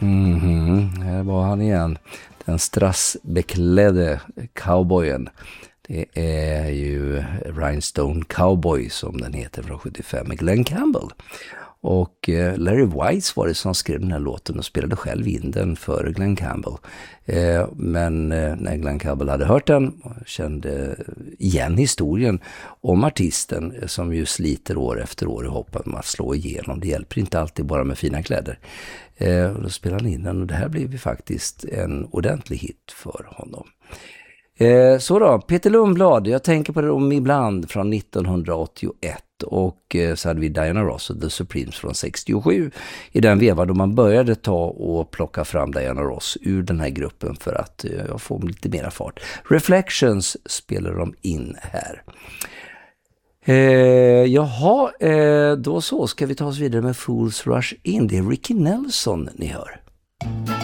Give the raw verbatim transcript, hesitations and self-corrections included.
Mhm, här var han igen. Den strassbeklädde cowboyen. Det är ju Rhinestone Cowboy som den heter från sjuttiofem med Glenn Campbell. Och Larry Wise var det som skrev den här låten och spelade själv in den för Glenn Campbell. Men när Glenn Campbell hade hört den och kände igen historien om artisten som ju sliter år efter år i hoppet med att slå igenom. Det hjälper inte alltid bara med fina kläder. Och då spelade han in den och det här blev ju faktiskt en ordentlig hit för honom. Eh, så då, Peter Lundblad, jag tänker på det om ibland från nittonhundraåttioett och eh, så hade vi Diana Ross och The Supremes från sextiosju i den vevan då man började ta och plocka fram Diana Ross ur den här gruppen för att eh, få lite mera fart. Reflections spelar de in här. Eh, jaha, eh, då så ska vi ta oss vidare med Fools Rush In. Det är Ricky Nelson ni hör.